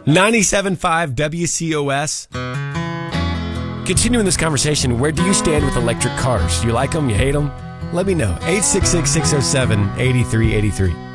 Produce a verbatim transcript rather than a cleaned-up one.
ninety-seven point five W C O S. Continuing this conversation, where do you stand with electric cars? You like them? You hate them? Let me know. eight six six, six oh seven, eight three eight three.